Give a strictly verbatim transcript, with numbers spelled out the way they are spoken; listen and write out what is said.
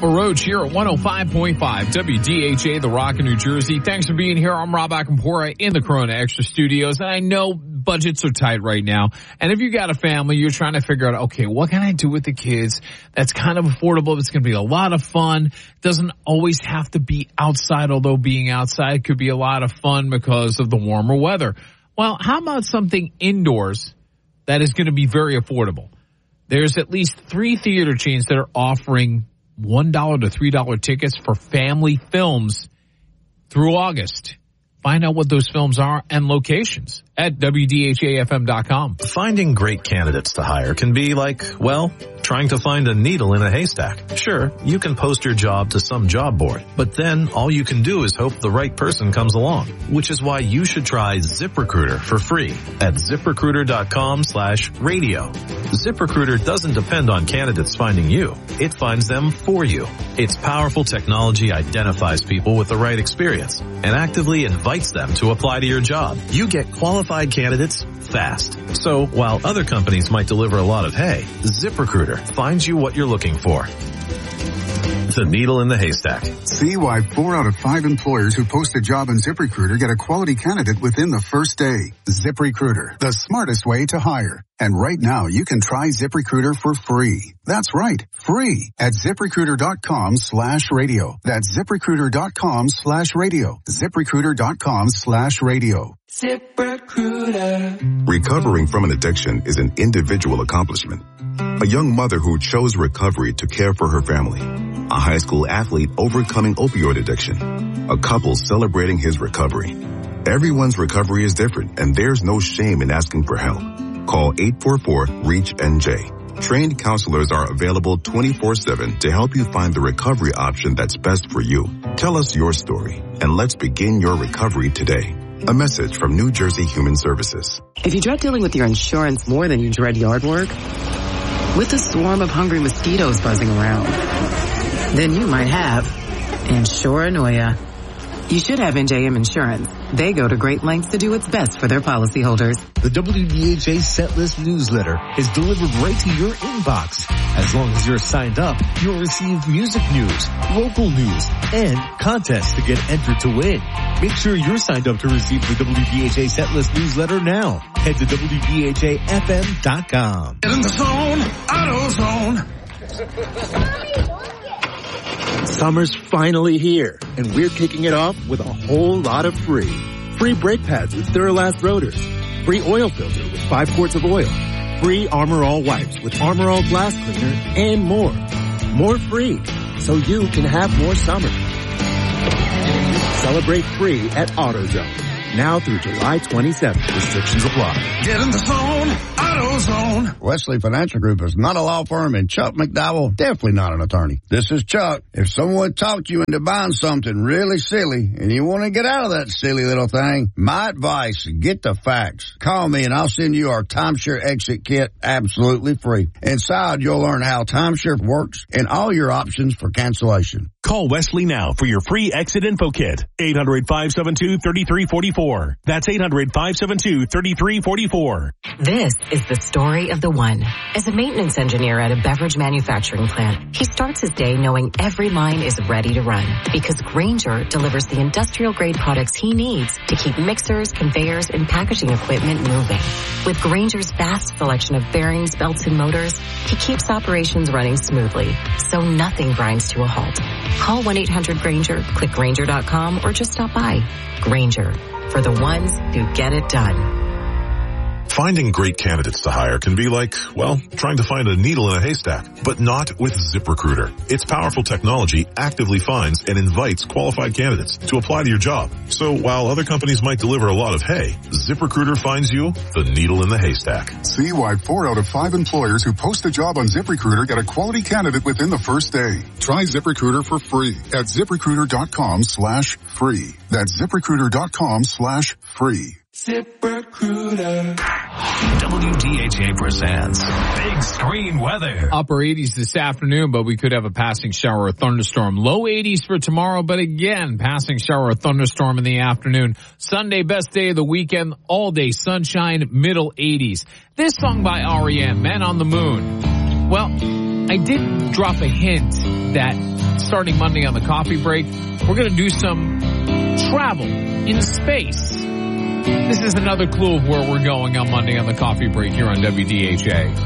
Papa Roach here at one oh five point five W D H A, The Rock in New Jersey. Thanks for being here. I'm Rob Akampora in the Corona Extra Studios. And I know budgets are tight right now. And if you got a family, you're trying to figure out, okay, what can I do with the kids that's kind of affordable? It's going to be a lot of fun. Doesn't always have to be outside, although being outside could be a lot of fun because of the warmer weather. Well, how about something indoors that is going to be very affordable? There's at least three theater chains that are offering one dollar to three dollars tickets for family films through August. Find out what those films are and locations at W D H A F M dot com. Finding great candidates to hire can be like, well, trying to find a needle in a haystack. Sure, you can post your job to some job board, but then all you can do is hope the right person comes along, which is why you should try ZipRecruiter for free at ZipRecruiter.com slash radio. ZipRecruiter doesn't depend on candidates finding you. It finds them for you. Its powerful technology identifies people with the right experience and actively invites them to apply to your job. You get qualified candidates fast. So while other companies might deliver a lot of hay, ZipRecruiter finds you what you're looking for. The needle in the haystack. See why four out of five employers who post a job on ZipRecruiter get a quality candidate within the first day. ZipRecruiter, the smartest way to hire. And right now, you can try ZipRecruiter for free. That's right, free at ZipRecruiter.com slash radio. That's ZipRecruiter.com slash radio. ZipRecruiter.com slash radio. ZipRecruiter. Recovering from an addiction is an individual accomplishment. A young mother who chose recovery to care for her family. A high school athlete overcoming opioid addiction. A couple celebrating his recovery. Everyone's recovery is different, and there's no shame in asking for help. Call eight four four, REACH N J. Trained counselors are available twenty-four seven to help you find the recovery option that's best for you. Tell us your story, and let's begin your recovery today. A message from New Jersey Human Services. If you dread dealing with your insurance more than you dread yard work, with a swarm of hungry mosquitoes buzzing around, then you might have Insuranoia. You should have N J M Insurance. They go to great lengths to do what's best for their policyholders. The W D H A Setlist newsletter is delivered right to your inbox. As long as you're signed up, you'll receive music news, local news, and contests to get entered to win. Make sure you're signed up to receive the W D H A Setlist newsletter now. Head to W D H A F M dot com. Get in the zone, AutoZone. Summer's finally here, and we're kicking it off with a whole lot of free. Free brake pads with Duralast rotors. Free oil filter with five quarts of oil. Free Armor All wipes with Armor All glass cleaner, and more. More free, so you can have more summer. Celebrate free at AutoZone. Now through July twenty-seventh. Restrictions apply. Get in the zone, AutoZone. Wesley Financial Group is not a law firm, and Chuck McDowell definitely not an attorney. This is Chuck. If someone talked you into buying something really silly and you want to get out of that silly little thing, my advice, get the facts. Call me and I'll send you our timeshare exit kit absolutely free. Inside, you'll learn how timeshare works and all your options for cancellation. Call Wesley now for your free exit info kit. eight hundred, five seven two, three three four four. That's eight hundred, five seven two, three three four four. This is the story of the one. As a maintenance engineer at a beverage manufacturing plant, he starts his day knowing every line is ready to run because Grainger delivers the industrial-grade products he needs to keep mixers, conveyors, and packaging equipment moving. With Grainger's vast selection of bearings, belts, and motors, he keeps operations running smoothly, so nothing grinds to a halt. Call one eight hundred Grainger, click Grainger dot com, or just stop by. Grainger, for the ones who get it done. Finding great candidates to hire can be like, well, trying to find a needle in a haystack, but not with ZipRecruiter. Its powerful technology actively finds and invites qualified candidates to apply to your job. So while other companies might deliver a lot of hay, ZipRecruiter finds you the needle in the haystack. See why four out of five employers who post a job on ZipRecruiter get a quality candidate within the first day. Try ZipRecruiter for free at ZipRecruiter.com slash free. That's ZipRecruiter.com slash free. ZipRecruiter. W D H A presents Big Screen Weather. Upper eighties this afternoon, but we could have a passing shower or thunderstorm. Low eighties for tomorrow, but again, passing shower or thunderstorm in the afternoon. Sunday, best day of the weekend, all day sunshine, middle eighties. This song by R E M, Man on the Moon. Well, I did drop a hint that starting Monday on the coffee break, we're going to do some travel in space. This is another clue of where we're going on Monday on the coffee break here on W D H A.